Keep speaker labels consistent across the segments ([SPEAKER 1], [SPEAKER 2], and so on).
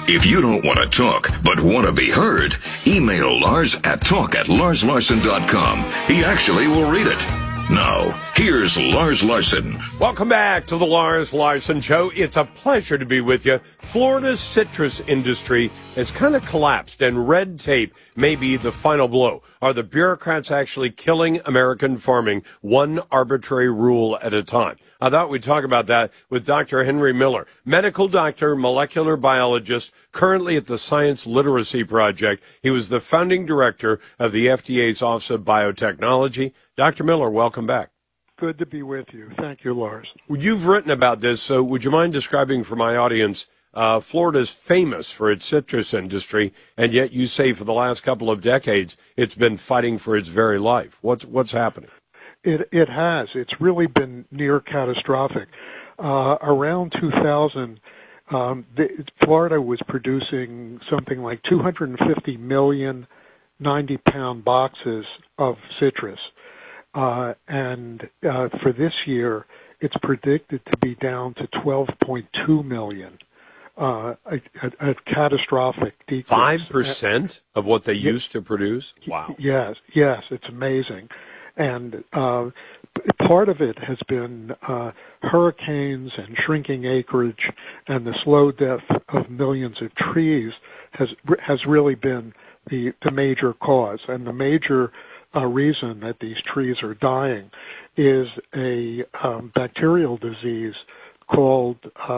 [SPEAKER 1] If you don't want to talk, but want to be heard, email Lars at talk@larslarson.com. He actually will read it. Now, here's Lars Larson.
[SPEAKER 2] Welcome back to the Lars Larson Show. It's a pleasure to be with you. Florida's citrus industry has kind of collapsed, and red tape may be the final blow. Are the bureaucrats actually killing American farming one arbitrary rule at a time? I thought we'd talk about that with Dr. Henry Miller, medical doctor, molecular biologist, currently at the Science Literacy Project. He was the founding director of the FDA's Office of Biotechnology. Dr. Miller, welcome back.
[SPEAKER 3] Good to be with you. Thank you, Lars.
[SPEAKER 2] You've written about this, so would you mind describing for my audience, Florida's famous for its citrus industry, and yet you say for the last couple of decades it's been fighting for its very life. What's happening?
[SPEAKER 3] It has. It's really been near catastrophic. Around 2000, Florida was producing something like 250 million 90-pound boxes of citrus. And for this year, it's predicted to be down to 12.2 million, a catastrophic decrease.
[SPEAKER 2] 5% of what they used to produce? Wow.
[SPEAKER 3] Yes, it's amazing. And part of it has been hurricanes and shrinking acreage, and the slow death of millions of trees has really been the major cause. And the major reason that these trees are dying is a bacterial disease called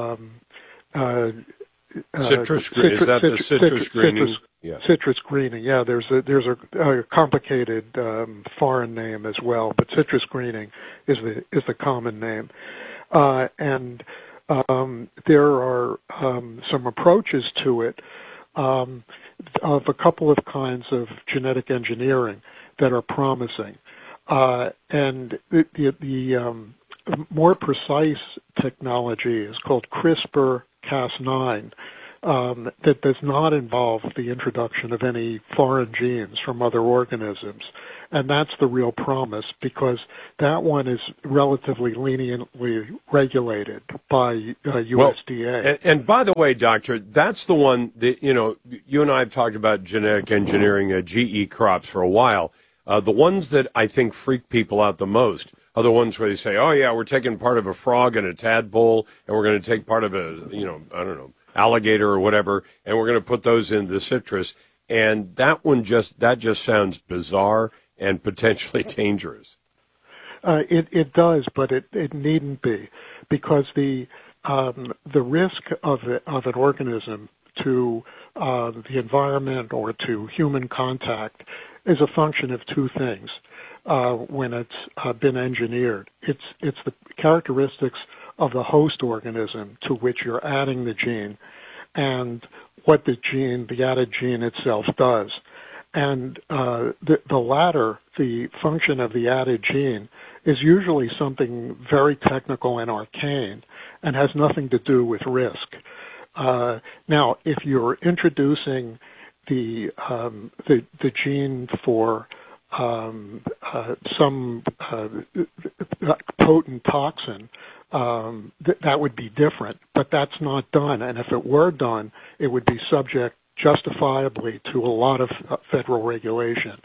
[SPEAKER 2] citrus greening. Is that the citrus greening?
[SPEAKER 3] Citrus greening. Yeah, there's a complicated foreign name as well, but citrus greening is the common name. And there are some approaches to it of a couple of kinds of genetic engineering that are promising. And the more precise technology is called CRISPR-Cas9, that does not involve the introduction of any foreign genes from other organisms. And that's the real promise, because that one is relatively leniently regulated by USDA.
[SPEAKER 2] Well, and by the way, Doctor, that's the one that, you and I have talked about genetic engineering GE crops for a while. The ones that I think freak people out the most are the ones where they say, oh, yeah, we're taking part of a frog and a tadpole, and we're going to take part of alligator or whatever, and we're going to put those in the citrus. And that just sounds bizarre and potentially dangerous.
[SPEAKER 3] It does, but it needn't be, because the risk of an organism to the environment or to human contact is a function of two things. When it's been engineered, it's the characteristics of the host organism to which you're adding the gene, and what the added gene itself does. And the latter, the function of the added gene, is usually something very technical and arcane and has nothing to do with risk. Now, if you're introducing the gene for some potent toxin, that would be different, but that's not done. And if it were done, it would be subject justifiably to a lot of federal regulation.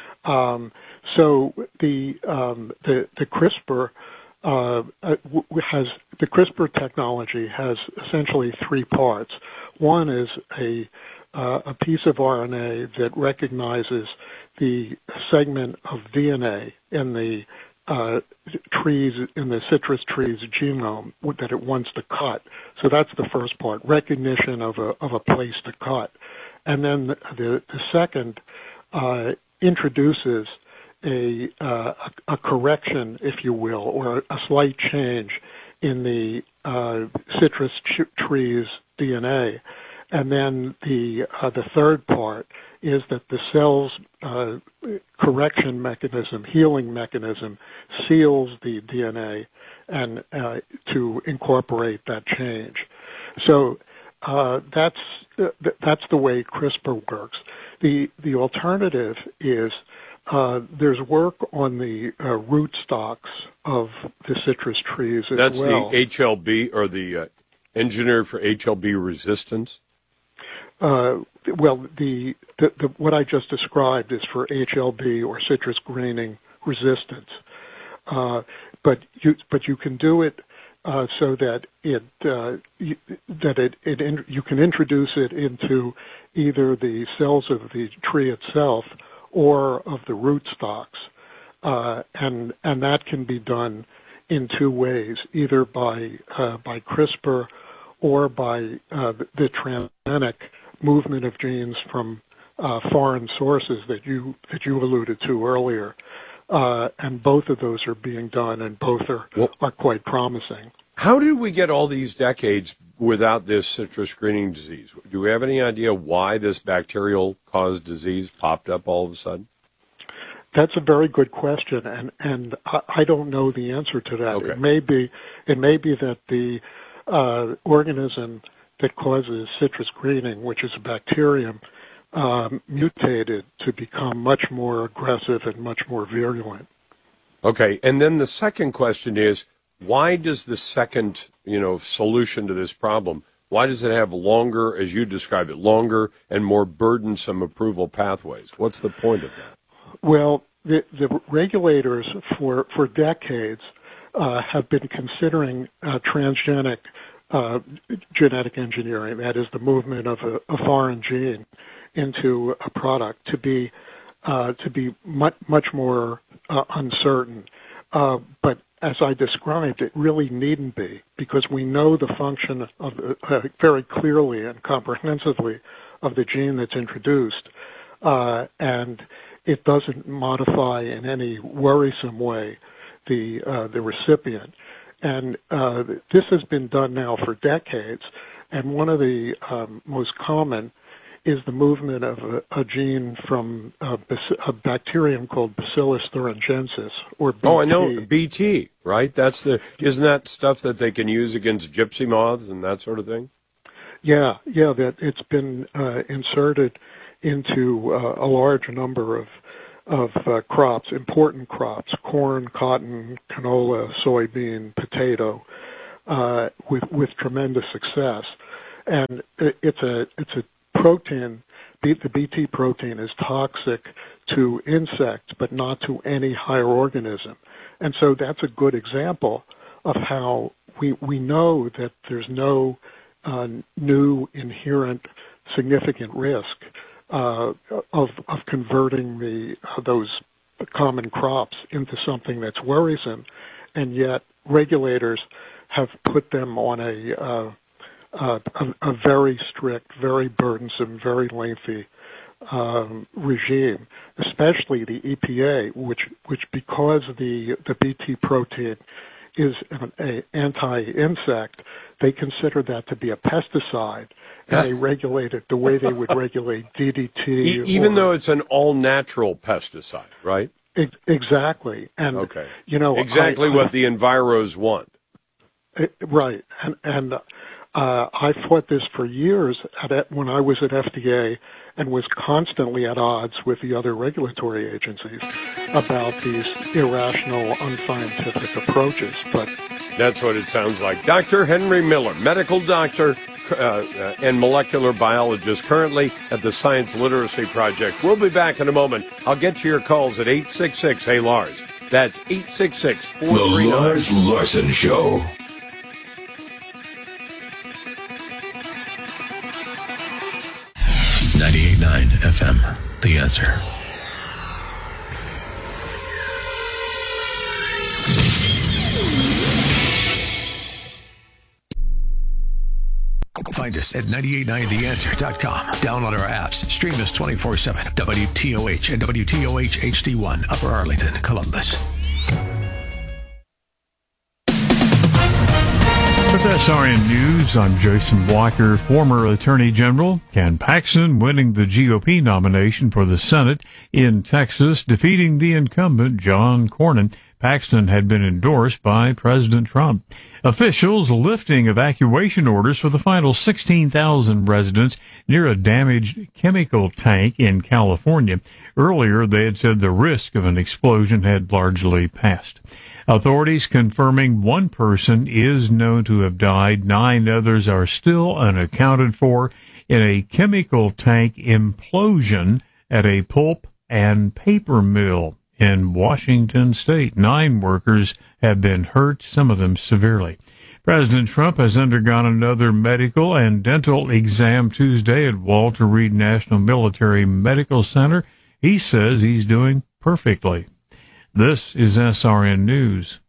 [SPEAKER 3] So the CRISPR the CRISPR technology has essentially three parts. One is a piece of RNA that recognizes the segment of DNA in the citrus tree's genome that it wants to cut. So that's the first part, recognition of a place to cut. And then the second introduces a correction, if you will, or a slight change in the citrus tree's DNA. And then the third part is that the cell's correction mechanism, healing mechanism, seals the DNA and to incorporate that change. So that's the way CRISPR works. The alternative is there's work on the rootstocks of the citrus trees as well.
[SPEAKER 2] That's the HLB, or the engineered for HLB resistance?
[SPEAKER 3] Well, the what I just described is for HLB or citrus greening resistance, but you can do it so that you can introduce it into either the cells of the tree itself or of the rootstocks, and that can be done in two ways, either by CRISPR or by the transgenic movement of genes from foreign sources that you alluded to earlier, and both of those are being done, and both are quite promising.
[SPEAKER 2] How did we get all these decades without this citrus greening disease? Do we have any idea why this bacterial-caused disease popped up all of a sudden?
[SPEAKER 3] That's a very good question, and I don't know the answer to that.
[SPEAKER 2] Okay.
[SPEAKER 3] It may be that the organism that causes citrus greening, which is a bacterium, mutated to become much more aggressive and much more virulent.
[SPEAKER 2] Okay, and then the second question is, why does the second, solution to this problem, why does it have longer, as you describe it, longer and more burdensome approval pathways? What's the point of that?
[SPEAKER 3] Well, the regulators for decades have been considering transgenic genetic engineering, that is the movement of a foreign gene into a product, to be much more uncertain. But as I described, it really needn't be, because we know the function of very clearly and comprehensively of the gene that's introduced, and it doesn't modify in any worrisome way the recipient. And this has been done now for decades, and one of the most common is the movement of a gene from a bacterium called Bacillus thuringiensis, or BT.
[SPEAKER 2] Oh, I know, BT, right? Isn't that stuff that they can use against gypsy moths and that sort of thing?
[SPEAKER 3] Yeah, that it's been inserted into a large number of crops, important crops, corn, cotton, canola, soybean, potato, with tremendous success. And it's a protein. The BT protein is toxic to insects, but not to any higher organism. And so that's a good example of how we know that there's no new inherent significant risk of converting those common crops into something that's worrisome, and yet regulators have put them on a very strict, very burdensome, very lengthy regime, especially the EPA, which because the BT protein is an anti-insect, they consider that to be a pesticide, and they regulate it the way they would regulate DDT.
[SPEAKER 2] Even though it's an all-natural pesticide, right?
[SPEAKER 3] Exactly. And,
[SPEAKER 2] okay.
[SPEAKER 3] Exactly
[SPEAKER 2] what the enviros want.
[SPEAKER 3] Right. And I fought this for years when I was at FDA and was constantly at odds with the other regulatory agencies about these irrational, unscientific approaches. But
[SPEAKER 2] that's what it sounds like. Dr. Henry Miller, medical doctor and molecular biologist, currently at the Science Literacy Project. We'll be back in a moment. I'll get to your calls at 866-HEY-LARS. That's 866-439.
[SPEAKER 1] The Lars Larson Show.
[SPEAKER 4] FM, The Answer. Find us at 989theanswer.com. Download our apps. Stream us 24/7. WTOH and WTOH HD1, Upper Arlington, Columbus.
[SPEAKER 5] With SRN News, I'm Jason Blocker. Former Attorney General Ken Paxton winning the GOP nomination for the Senate in Texas, defeating the incumbent John Cornyn. Paxton had been endorsed by President Trump. Officials lifting evacuation orders for the final 16,000 residents near a damaged chemical tank in California. Earlier, they had said the risk of an explosion had largely passed. Authorities confirming one person is known to have died. 9 others are still unaccounted for in a chemical tank implosion at a pulp and paper mill in Washington State. 9 workers have been hurt, some of them severely. President Trump has undergone another medical and dental exam Tuesday at Walter Reed National Military Medical Center. He says he's doing perfectly. This is SRN News.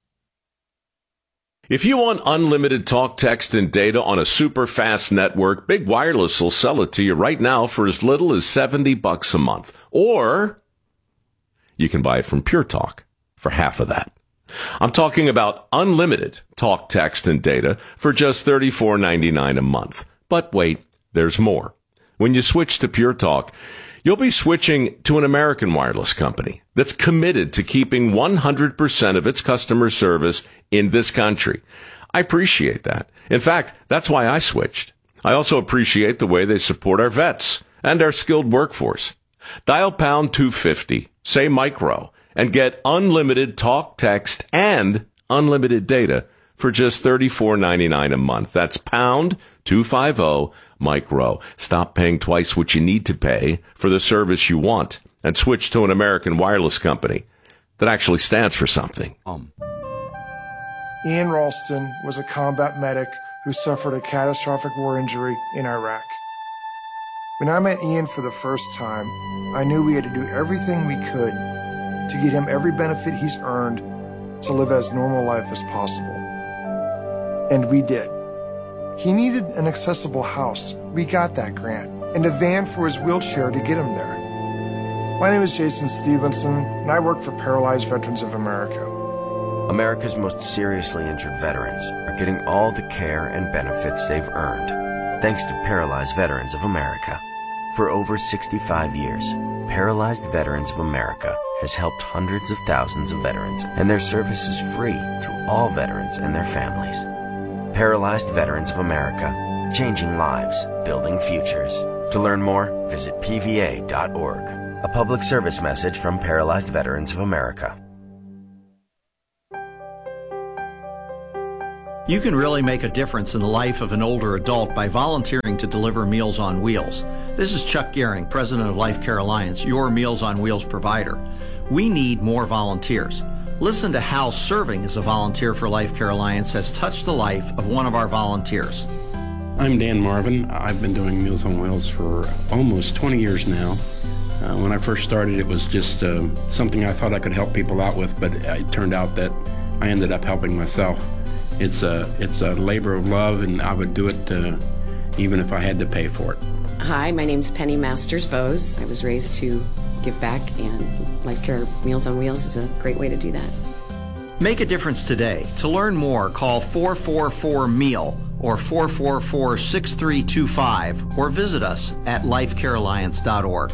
[SPEAKER 6] If you want unlimited talk, text, and data on a super fast network, Big Wireless will sell it to you right now for as little as $70 a month. Or you can buy it from Pure Talk for half of that. I'm talking about unlimited talk, text, and data for just $34.99 a month. But wait, there's more. When you switch to Pure Talk, you'll be switching to an American wireless company that's committed to keeping 100% of its customer service in this country. I appreciate that. In fact, that's why I switched. I also appreciate the way they support our vets and our skilled workforce. Dial pound 250, say micro, and get unlimited talk, text, and unlimited data for just $34.99 a month. That's pound 250 micro. Stop paying twice what you need to pay for the service you want and switch to an American wireless company that actually stands for something.
[SPEAKER 7] Ian Ralston was a combat medic who suffered a catastrophic war injury in Iraq. When I met Ian for the first time, I knew we had to do everything we could to get him every benefit he's earned to live as normal life as possible. And we did. He needed an accessible house. We got that grant. And a van for his wheelchair to get him there. My name is Jason Stevenson, and I work for Paralyzed Veterans of America.
[SPEAKER 8] America's most seriously injured veterans are getting all the care and benefits they've earned, thanks to Paralyzed Veterans of America. For over 65 years, Paralyzed Veterans of America has helped hundreds of thousands of veterans, and their service is free to all veterans and their families. Paralyzed Veterans of America, changing lives, building futures. To learn more, visit pva.org. A public service message from Paralyzed Veterans of America.
[SPEAKER 9] You can really make a difference in the life of an older adult by volunteering to deliver Meals on Wheels. This is Chuck Gehring, president of Life Care Alliance, your Meals on Wheels provider. We need more volunteers. Listen to how serving as a volunteer for Life Care Alliance has touched the life of one of our volunteers.
[SPEAKER 10] I'm Dan Marvin. I've been doing Meals on Wheels for almost 20 years now. When I first started, it was just something I thought I could help people out with, but it turned out that I ended up helping myself. It's a labor of love, and I would do it even if I had to pay for it.
[SPEAKER 11] Hi, my name's Penny Masters-Bose. I was raised to give back, and Life Care Meals on Wheels is a great way to do that.
[SPEAKER 9] Make a difference today. To learn more, call 444-MEAL or 444-6325 or visit us at lifecarealliance.org.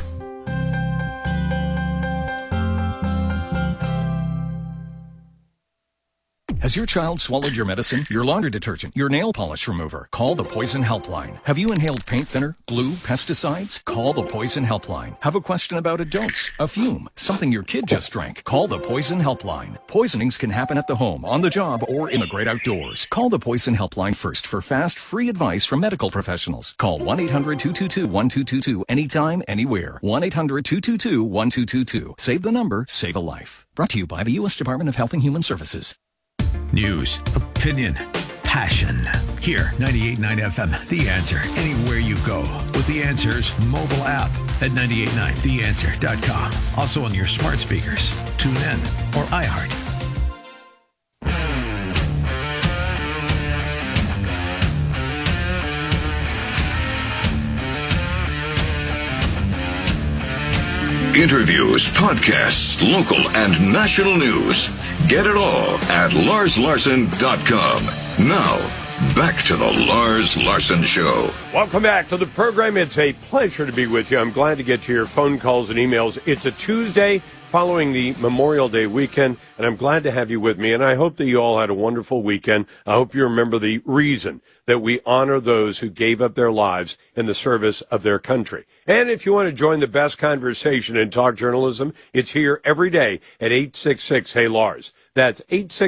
[SPEAKER 12] Has your child swallowed your medicine, your laundry detergent, your nail polish remover? Call the Poison Helpline. Have you inhaled paint thinner, glue, pesticides? Call the Poison Helpline. Have a question about a dose, a fume, something your kid just drank? Call the Poison Helpline. Poisonings can happen at the home, on the job, or in the great outdoors. Call the Poison Helpline first for fast, free advice from medical professionals. Call 1-800-222-1222 anytime, anywhere. 1-800-222-1222. Save the number, save a life. Brought to you by the U.S. Department of Health and Human Services.
[SPEAKER 4] News, opinion, passion. Here, 98.9 FM, The Answer. Anywhere you go with The Answer's mobile app at 989theanswer.com. Also on your smart speakers. Tune in or iHeart.
[SPEAKER 1] Interviews, podcasts, local and national news. Get it all at LarsLarson.com. Now, back to the Lars Larson Show.
[SPEAKER 2] Welcome back to the program. It's a pleasure to be with you. I'm glad to get to your phone calls and emails. It's a Tuesday following the Memorial Day weekend, and I'm glad to have you with me, and I hope that you all had a wonderful weekend. I hope you remember the reason that we honor those who gave up their lives in the service of their country. And if you want to join the best conversation in talk journalism, it's here every day at 866-HEY-LARS. That's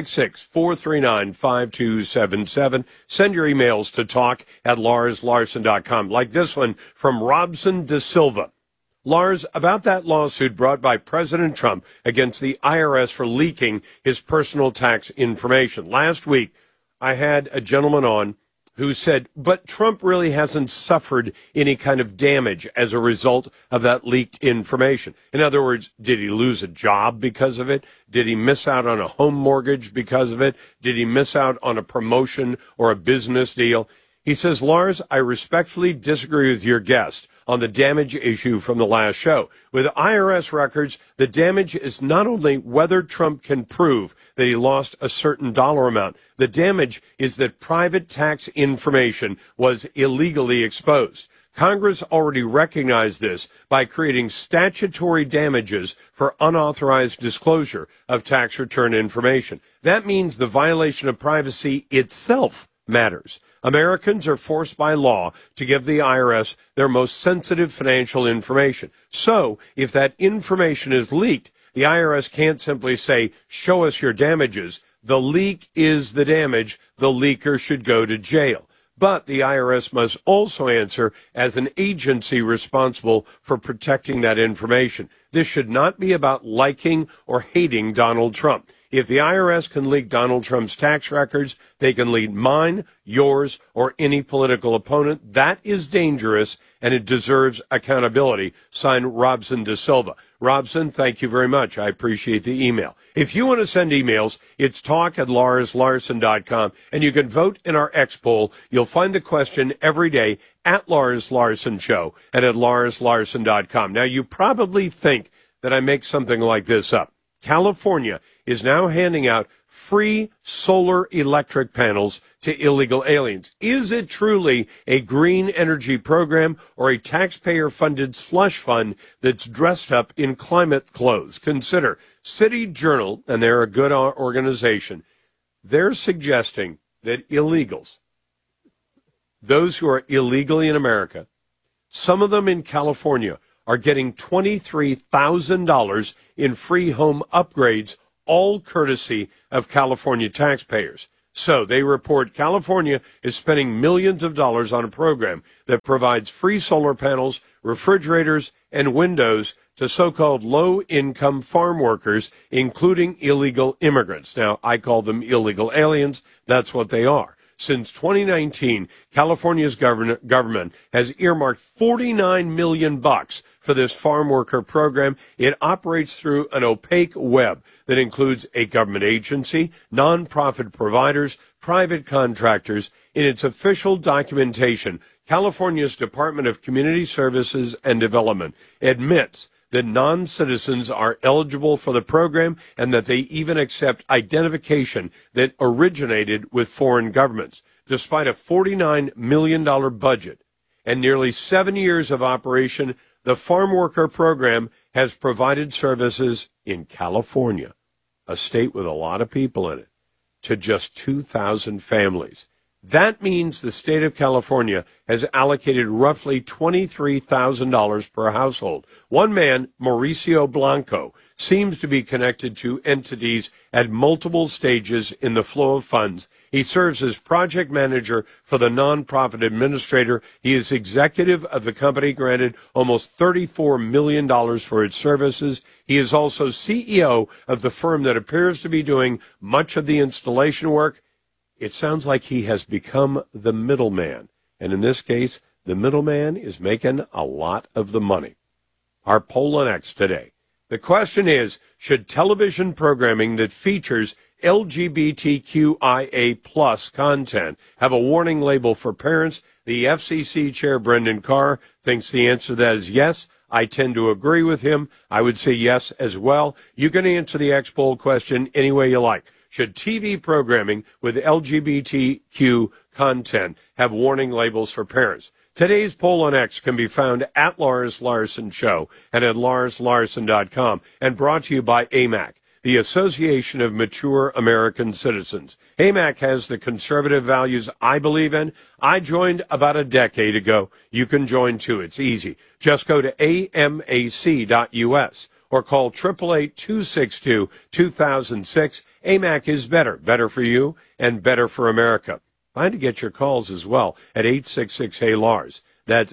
[SPEAKER 2] 866-439-5277. Send your emails to talk@LarsLarson.com, like this one from Robson De Silva. Lars, about that lawsuit brought by President Trump against the IRS for leaking his personal tax information. Last week, I had a gentleman on who said, but Trump really hasn't suffered any kind of damage as a result of that leaked information. In other words, did he lose a job because of it? Did he miss out on a home mortgage because of it? Did he miss out on a promotion or a business deal? He says, Lars, I respectfully disagree with your guest on the damage issue from the last show. With IRS records, the damage is not only whether Trump can prove that he lost a certain dollar amount. The damage is that private tax information was illegally exposed. Congress already recognized this by creating statutory damages for unauthorized disclosure of tax return information. That means the violation of privacy itself matters. Americans are forced by law to give the IRS their most sensitive financial information. So, if that information is leaked, the IRS can't simply say, show us your damages. The leak is the damage. The leaker should go to jail. But the IRS must also answer as an agency responsible for protecting that information. This should not be about liking or hating Donald Trump. If the IRS can leak Donald Trump's tax records, they can leak mine, yours, or any political opponent. That is dangerous, and it deserves accountability. Signed, Robson De Silva. Robson, thank you very much. I appreciate the email. If you want to send emails, it's talk@LarsLarson.com, and you can vote in our X poll. You'll find the question every day at Lars Larson Show and at LarsLarson.com. Now, you probably think that I make something like this up. California is now handing out free solar electric panels to illegal aliens. Is it truly a green energy program or a taxpayer-funded slush fund that's dressed up in climate clothes? Consider City Journal, and they're a good organization. They're suggesting that illegals, those who are illegally in America, some of them in California, are getting $23,000 in free home upgrades, all courtesy of California taxpayers. So they report California is spending millions of dollars on a program that provides free solar panels, refrigerators, and windows to so-called low-income farm workers, including illegal immigrants. Now, I call them illegal aliens. That's what they are. Since 2019, California's government has earmarked $49 million for this farm worker program. It operates through an opaque web that includes a government agency, nonprofit providers, private contractors. In its official documentation, California's Department of Community Services and Development admits that non-citizens are eligible for the program and that they even accept identification that originated with foreign governments. Despite a $49 million budget and nearly 7 years of operation, the farm worker program has provided services in California, a state with a lot of people in it, to just 2,000 families. That means the state of California has allocated roughly $23,000 per household. One man, Mauricio Blanco, seems to be connected to entities at multiple stages in the flow of funds. He serves as project manager for the nonprofit administrator. He is executive of the company, granted almost $34 million for its services. He is also CEO of the firm that appears to be doing much of the installation work. It sounds like he has become the middleman. And in this case, the middleman is making a lot of the money. Our poll on X today. The question is, should television programming that features LGBTQIA plus content have a warning label for parents? The FCC chair, Brendan Carr, thinks the answer to that is yes. I tend to agree with him. I would say yes as well. You can answer the X poll question any way you like. Should TV programming with LGBTQ content have warning labels for parents? Today's poll on X can be found at Lars Larson Show and at LarsLarson.com, and brought to you by AMAC, the Association of Mature American Citizens. AMAC has the conservative values I believe in. I joined about a decade ago. You can join too. It's easy. Just go to amac.us or call 888-262-2006. AMAC is better. Better for you and better for America. Find to get your calls as well at 866-HEY-LARS. That's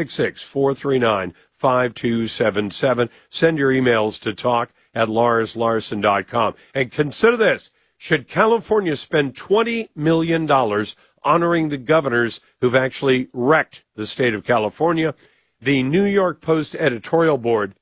[SPEAKER 2] 866-439-5277. Send your emails to talk@LarsLarson.com. And consider this. Should California spend $20 million honoring the governors who've actually wrecked the state of California? The New York Post editorial board,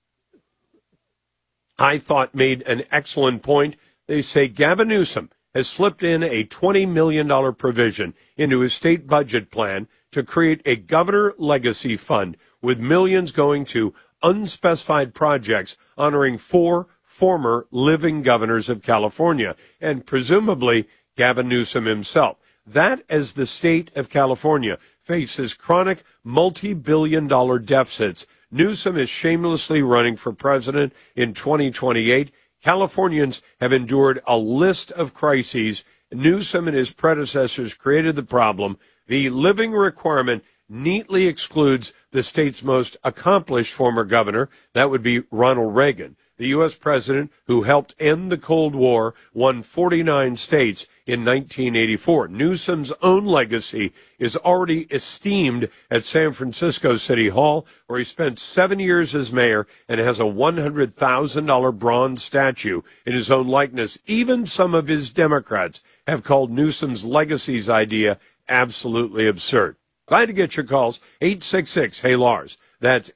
[SPEAKER 2] I thought, made an excellent point. They say Gavin Newsom has slipped in a $20 million provision into his state budget plan to create a governor legacy fund with millions going to unspecified projects honoring 4 former living governors of California, and presumably Gavin Newsom himself. That, as the state of California faces chronic multi-billion-dollar deficits, Newsom is shamelessly running for president in 2028. Californians have endured a list of crises. Newsom and his predecessors created the problem. The living requirement neatly excludes the state's most accomplished former governor. That would be Ronald Reagan, the U.S. president who helped end the Cold War, won 49 states in 1984. Newsom's own legacy is already esteemed at San Francisco City Hall, where he spent 7 years as mayor and has a $100,000 bronze statue in his own likeness. Even some of his Democrats have called Newsom's legacies idea absolutely absurd. Glad to get your calls. 866-HEY-LARS. That's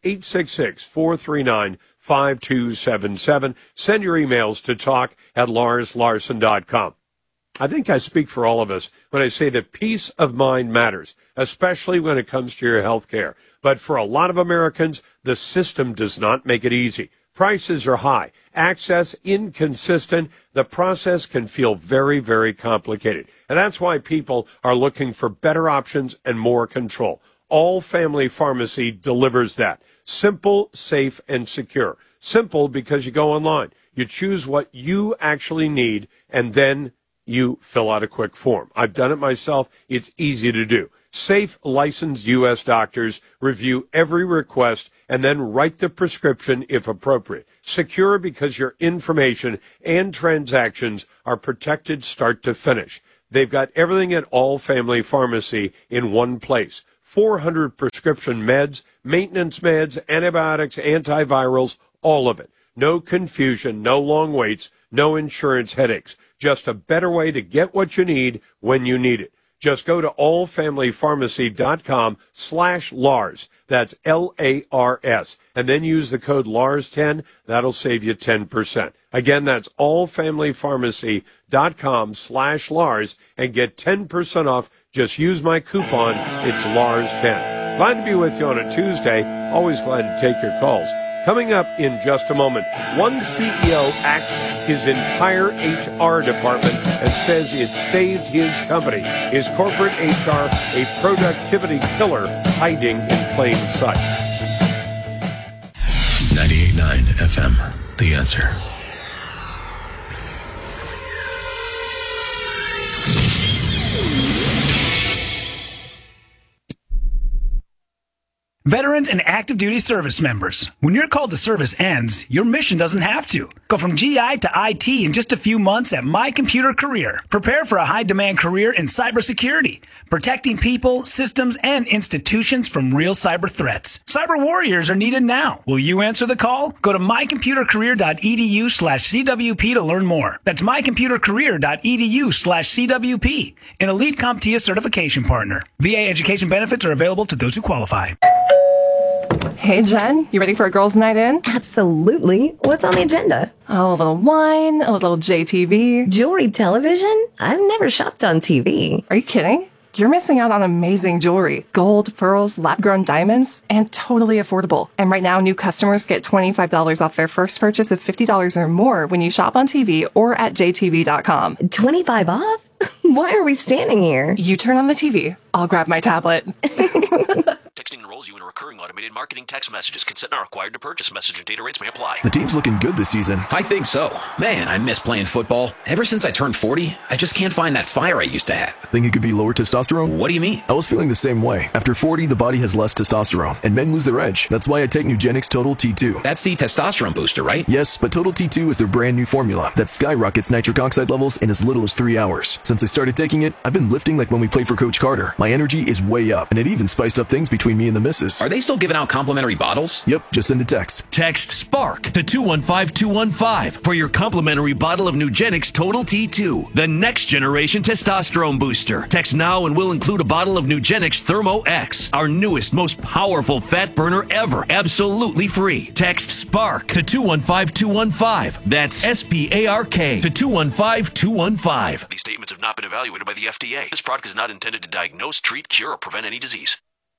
[SPEAKER 2] 866-439-5277. Send your emails to talk@LarsLarson.com. I think I speak for all of us when I say that peace of mind matters, especially when it comes to your health care. But for a lot of Americans, the system does not make it easy. Prices are high, access inconsistent. The process can feel very, very complicated. And that's why people are looking for better options and more control. All Family Pharmacy delivers that. Simple, safe, and secure. Simple because you go online. You choose what you actually need, and then you fill out a quick form. I've done it myself. It's easy to do. Safe, licensed U.S. doctors review every request and then write the prescription if appropriate. Secure because your information and transactions are protected start to finish. They've got everything at All Family Pharmacy in one place. 400 prescription meds, maintenance meds, antibiotics, antivirals, all of it. No confusion, no long waits, no insurance headaches. Just a better way to get what you need when you need it. Just go to allfamilypharmacy.com/Lars. That's LARS. And then use the code LARS10. That'll save you 10%. Again, that's allfamilypharmacy.com/Lars and get 10% off. Just use my coupon. It's LARS10. Glad to be with you on a Tuesday. Always glad to take your calls. Coming up in just a moment, one CEO axed his entire HR department and says it saved his company. Is corporate HR a productivity killer hiding in plain sight?
[SPEAKER 4] 98.9 FM, The Answer.
[SPEAKER 13] Veterans and active duty service members, when your call to service ends, your mission doesn't have to. Go from GI to IT in just a few months at My Computer Career. Prepare for a high-demand career in cybersecurity, protecting people, systems, and institutions from real cyber threats. Cyber warriors are needed now. Will you answer the call? Go to mycomputercareer.edu/CWP to learn more. That's mycomputercareer.edu/CWP, an elite CompTIA certification partner. VA education benefits are available to those who qualify.
[SPEAKER 14] Hey, Jen, you ready for a girls' night in?
[SPEAKER 15] Absolutely. What's on the agenda?
[SPEAKER 14] Oh, a little wine, a little JTV.
[SPEAKER 15] Jewelry television? I've never shopped on TV.
[SPEAKER 14] Are you kidding? You're missing out on amazing jewelry. Gold, pearls, lab-grown diamonds, and totally affordable. And right now, new customers get $25 off their first purchase of $50 or more when you shop on TV or at jtv.com.
[SPEAKER 15] 25 off? Why are we standing here?
[SPEAKER 14] You turn on the TV. I'll grab my tablet.
[SPEAKER 16] Texting enrolls you in a recurring automated Automated marketing text messages. Consent not required to purchase. Message and data rates may apply.
[SPEAKER 17] The team's looking good this season.
[SPEAKER 18] I think so. Man, I miss playing football. Ever since I turned 40, I just can't find that fire I used to have.
[SPEAKER 17] Think it could be lower testosterone?
[SPEAKER 18] What do you mean?
[SPEAKER 17] I was feeling the same way. After 40, the body has less testosterone, and men lose their edge. That's why I take Nugenix Total T2.
[SPEAKER 18] That's the testosterone booster, right?
[SPEAKER 17] Yes, but Total T2 is their brand new formula that skyrockets nitric oxide levels in as little as 3 hours. Since I started taking it, I've been lifting like when we played for Coach Carter. My energy is way up, and it even spiced up things between me and the missus.
[SPEAKER 18] Are they still giving out complimentary bottles?
[SPEAKER 17] Yep, just send a text.
[SPEAKER 19] Text SPARK to 215215 for your complimentary bottle of Nugenix Total T2, the next generation testosterone booster. Text now and we'll include a bottle of Nugenix Thermo X, our newest, most powerful fat burner ever, absolutely free. Text SPARK to 215215. That's SPARK to 215215.
[SPEAKER 16] These statements have not been evaluated by the FDA. This product is not intended to diagnose, treat, cure, or prevent any disease.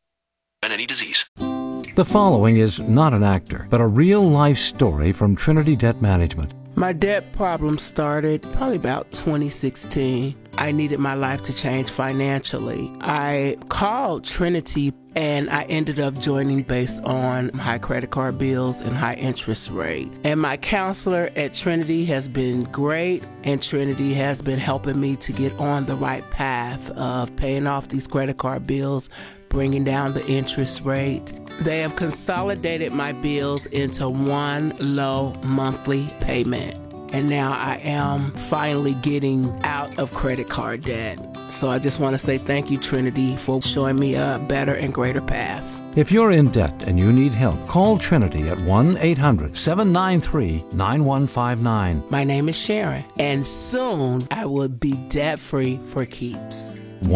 [SPEAKER 20] The following is not an actor, but a real-life story from Trinity Debt Management.
[SPEAKER 21] My debt problem started probably about 2016. I needed my life to change financially. I called Trinity and I ended up joining based on high credit card bills and high interest rate. And my counselor at Trinity has been great, and Trinity has been helping me to get on the right path of paying off these credit card bills, bringing down the interest rate. They have consolidated my bills into one low monthly payment. And now I am finally getting out of credit card debt. So I just want to say thank you, Trinity, for showing me a better and greater path.
[SPEAKER 20] If you're in debt and you need help, call Trinity at 1-800-793-9159.
[SPEAKER 21] My name is Sharon, and soon I will be debt-free for keeps.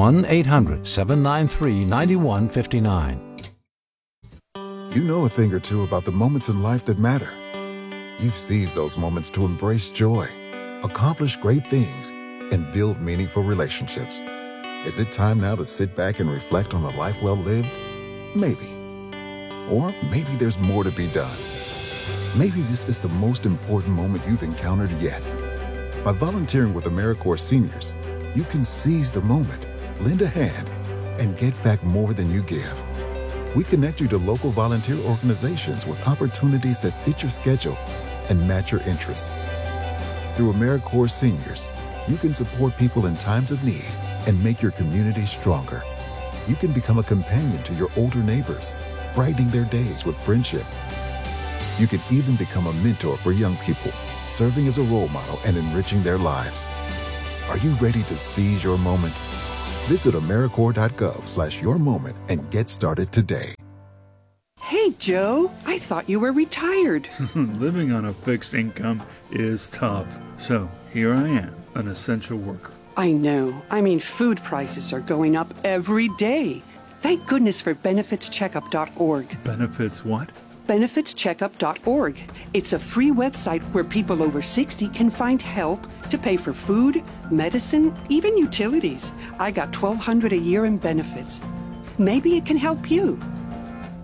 [SPEAKER 20] 1-800-793-9159.
[SPEAKER 22] You know a thing or two about the moments in life that matter. You've seized those moments to embrace joy, accomplish great things, and build meaningful relationships. Is it time now to sit back and reflect on a life well lived? Maybe. Or maybe there's more to be done. Maybe this is the most important moment you've encountered yet. By volunteering with AmeriCorps Seniors, you can seize the moment, lend a hand, and get back more than you give. We connect you to local volunteer organizations with opportunities that fit your schedule and match your interests. Through AmeriCorps Seniors, you can support people in times of need and make your community stronger. You can become a companion to your older neighbors, brightening their days with friendship. You can even become a mentor for young people, serving as a role model and enriching their lives. Are you ready to seize your moment? Visit AmeriCorps.gov/yourmoment and get started today.
[SPEAKER 23] Hey, Joe, I thought you were retired.
[SPEAKER 24] Living on a fixed income is tough. So here I am, an essential worker.
[SPEAKER 23] I know. I mean, food prices are going up every day. Thank goodness for benefitscheckup.org.
[SPEAKER 24] Benefits what?
[SPEAKER 23] benefitscheckup.org. It's a free website where people over 60 can find help to pay for food, medicine, even utilities. I got $1,200 a year in benefits. Maybe it can help you.